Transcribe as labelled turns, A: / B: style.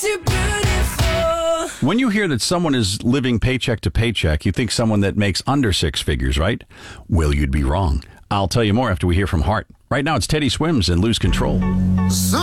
A: too beautiful.
B: When you hear that someone is living paycheck to paycheck, you think someone that makes under six figures, right? Well, you'd be wrong. I'll tell you more after we hear from Heart. Right now, it's Teddy Swims and Lose Control.